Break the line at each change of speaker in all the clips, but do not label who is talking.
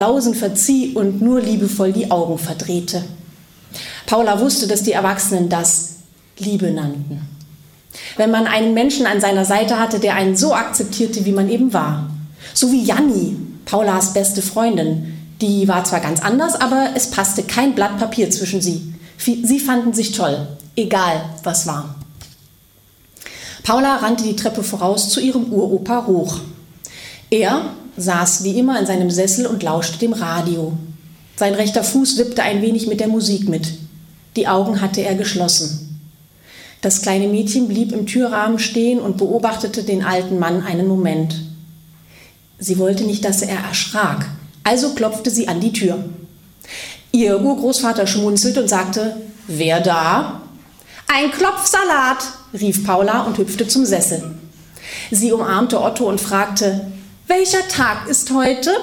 Klausen verzieh und nur liebevoll die Augen verdrehte. Paula wusste, dass die Erwachsenen das Liebe nannten. Wenn man einen Menschen an seiner Seite hatte, der einen so akzeptierte, wie man eben war. So wie Janni, Paulas beste Freundin. Die war zwar ganz anders, aber es passte kein Blatt Papier zwischen sie. Sie fanden sich toll, egal was war. Paula rannte die Treppe voraus zu ihrem Uropa hoch. Er saß wie immer in seinem Sessel und lauschte dem Radio. Sein rechter Fuß wippte ein wenig mit der Musik mit. Die Augen hatte er geschlossen. Das kleine Mädchen blieb im Türrahmen stehen und beobachtete den alten Mann einen Moment. Sie wollte nicht, dass er erschrak, also klopfte sie an die Tür. Ihr Urgroßvater schmunzelte und sagte: »Wer da?« »Ein Klopfsalat«, rief Paula und hüpfte zum Sessel. Sie umarmte Otto und fragte: »Welcher Tag ist heute?«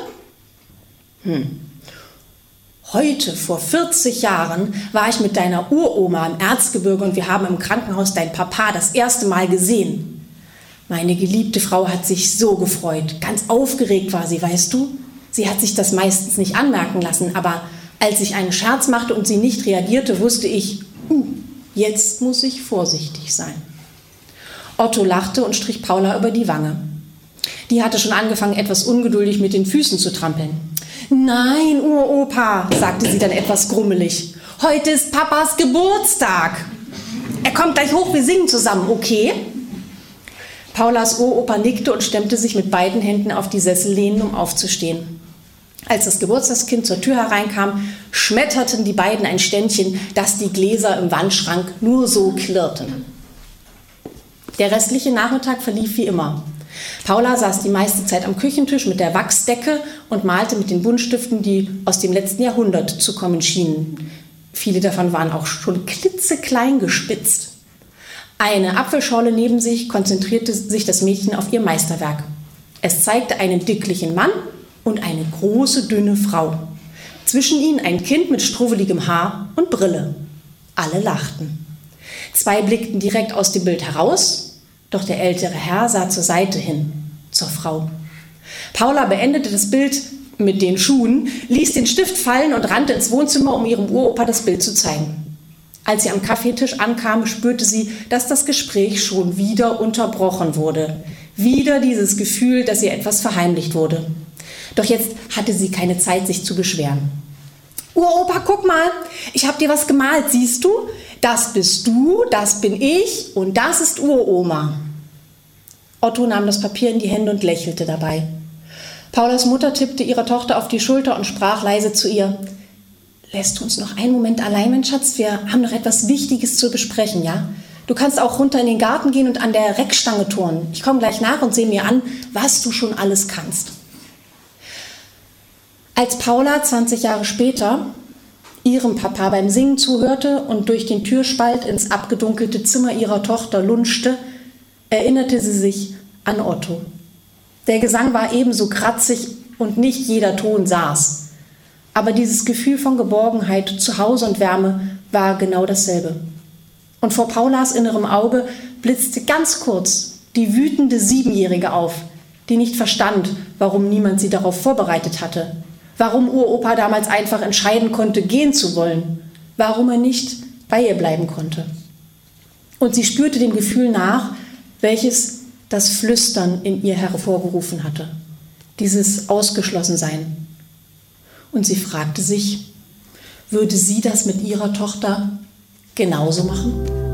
»Heute, vor 40 Jahren, war ich mit deiner Uroma im Erzgebirge und wir haben im Krankenhaus dein Papa das erste Mal gesehen.« Meine geliebte Frau hat sich so gefreut. Ganz aufgeregt war sie, weißt du? Sie hat sich das meistens nicht anmerken lassen, aber als ich einen Scherz machte und sie nicht reagierte, wusste ich, jetzt muss ich vorsichtig sein. Otto lachte und strich Paula über die Wange. Die hatte schon angefangen, etwas ungeduldig mit den Füßen zu trampeln. »Nein, Uropa«, sagte sie dann etwas grummelig. »Heute ist Papas Geburtstag. Er kommt gleich hoch, wir singen zusammen, okay?« Paulas Uropa nickte und stemmte sich mit beiden Händen auf die Sessellehnen, um aufzustehen. Als das Geburtstagskind zur Tür hereinkam, schmetterten die beiden ein Ständchen, dass die Gläser im Wandschrank nur so klirrten. Der restliche Nachmittag verlief wie immer. Paula saß die meiste Zeit am Küchentisch mit der Wachsdecke und malte mit den Buntstiften, die aus dem letzten Jahrhundert zu kommen schienen. Viele davon waren auch schon klitzeklein gespitzt. Eine Apfelschorle neben sich konzentrierte sich das Mädchen auf ihr Meisterwerk. Es zeigte einen dicklichen Mann und eine große, dünne Frau. Zwischen ihnen ein Kind mit struwweligem Haar und Brille. Alle lachten. Zwei blickten direkt aus dem Bild heraus, doch der ältere Herr sah zur Seite hin, zur Frau. Paula beendete das Bild mit den Schuhen, ließ den Stift fallen und rannte ins Wohnzimmer, um ihrem Uropa das Bild zu zeigen. Als sie am Kaffeetisch ankam, spürte sie, dass das Gespräch schon wieder unterbrochen wurde. Wieder dieses Gefühl, dass ihr etwas verheimlicht wurde. Doch jetzt hatte sie keine Zeit, sich zu beschweren. »Uropa, guck mal, ich habe dir was gemalt, siehst du? Das bist du, das bin ich und das ist Uroma.« Otto nahm das Papier in die Hände und lächelte dabei. Paulas Mutter tippte ihrer Tochter auf die Schulter und sprach leise zu ihr: »Lässt du uns noch einen Moment allein, mein Schatz? Wir haben noch etwas Wichtiges zu besprechen, ja? Du kannst auch runter in den Garten gehen und an der Reckstange turnen. Ich komme gleich nach und sehe mir an, was du schon alles kannst.« Als Paula 20 Jahre später ihrem Papa beim Singen zuhörte und durch den Türspalt ins abgedunkelte Zimmer ihrer Tochter lunschte, erinnerte sie sich an Otto. Der Gesang war ebenso kratzig und nicht jeder Ton saß. Aber dieses Gefühl von Geborgenheit, Zuhause und Wärme war genau dasselbe. Und vor Paulas innerem Auge blitzte ganz kurz die wütende Siebenjährige auf, die nicht verstand, warum niemand sie darauf vorbereitet hatte. Warum Uropa damals einfach entscheiden konnte, gehen zu wollen. Warum er nicht bei ihr bleiben konnte. Und sie spürte dem Gefühl nach, welches das Flüstern in ihr hervorgerufen hatte. Dieses Ausgeschlossensein. Und sie fragte sich, würde sie das mit ihrer Tochter genauso machen?